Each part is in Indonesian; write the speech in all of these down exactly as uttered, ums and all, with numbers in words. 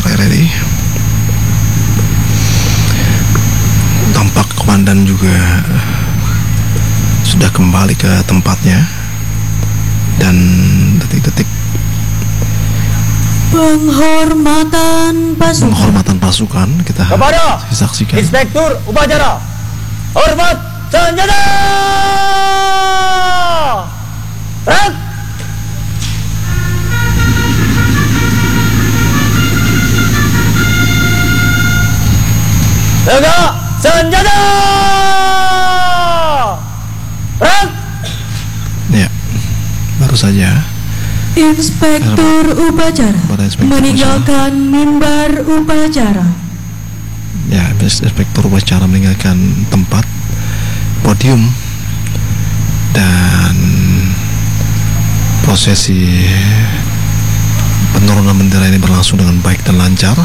R R I. Tampak komandan juga sudah kembali ke tempatnya, dan detik-detik penghormatan pasukan penghormatan pasukan kita kepada saksikan. Inspektur Upacara, hormat senjata. Red. Tegak senjata. Red. Ya, baru saja Inspektur Upacara Inspektur meninggalkan upacara. mimbar upacara. Ya, Inspektur Upacara meninggalkan tempat podium, dan prosesi penurunan bendera ini berlangsung dengan baik dan lancar.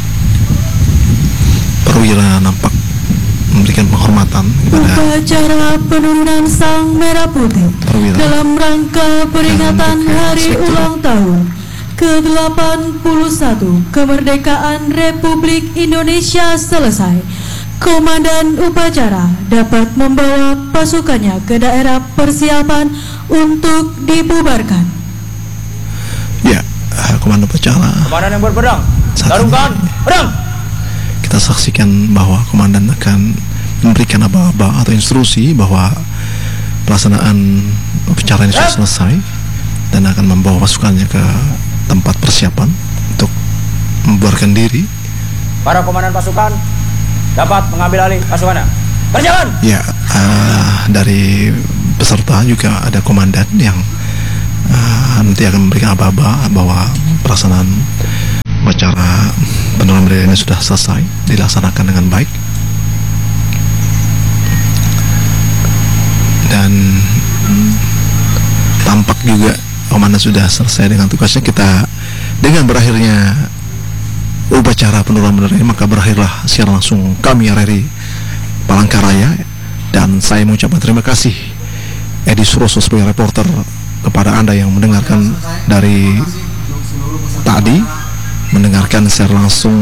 Perwira nampak memberikan penghormatan kepada upacara penurunan Sang Merah Putih perwira dalam rangka peringatan hari Inspektur. ulang tahun ke delapan puluh satu kemerdekaan Republik Indonesia selesai. Komandan upacara dapat membawa pasukannya ke daerah persiapan untuk dibubarkan. Ya, komandan upacara. Komandan yang berpedang, Saat tarungkan ini pedang. kita saksikan bahwa komandan akan memberikan aba-aba atau instruksi bahwa pelaksanaan upacara ini sudah selesai, dan akan membawa pasukannya ke tempat persiapan untuk membubarkan diri. Para komandan pasukan dapat mengambil alih pasukannya. Berjalan. Ya, uh, dari peserta juga ada komandan yang uh, nanti akan memberikan aba-aba bahwa pelaksanaan upacara penurunan bendera ini sudah selesai, dilaksanakan dengan baik. Dan tampak juga komandan sudah selesai dengan tugasnya. Kita dengan berakhirnya upacara penurunan bendera ini, maka berakhirlah siaran langsung kami R R I Palangkaraya, dan saya mengucapkan terima kasih Edi Suroso sebagai reporter kepada Anda yang mendengarkan dari tadi, mendengarkan secara langsung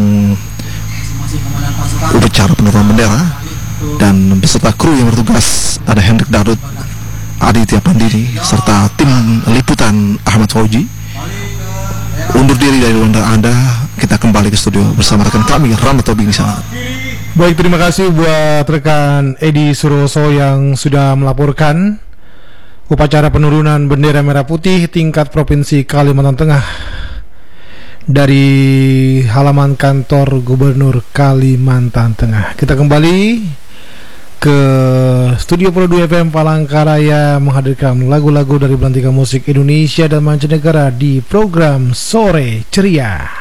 upacara penurunan bendera, dan beserta kru yang bertugas ada Hendrik Dardut, Aditya Pandini, serta tim liputan Ahmad Fauji. Undur diri dari ruang Anda, kita kembali ke studio bersama rekan kami Rahmat Tobing di sana. Baik, terima kasih buat rekan Edi Suroso yang sudah melaporkan upacara penurunan bendera merah putih tingkat Provinsi Kalimantan Tengah dari halaman kantor Gubernur Kalimantan Tengah. Kita kembali ke Studio Pro dua F M Palangkaraya menghadirkan lagu-lagu dari belantika musik Indonesia dan mancanegara di program Sore Ceria.